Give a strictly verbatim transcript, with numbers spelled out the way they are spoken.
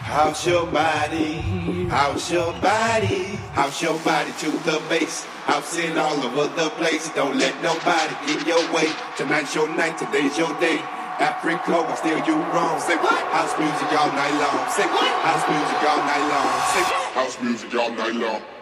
House your body, house your body, house your body to the bass. House it all over the place. Don't let nobody get your way. Tonight's your night, today's your day. Africa, I steer you wrong. Say what? House music all night long. Say what? House music all night long. Say house music all night long.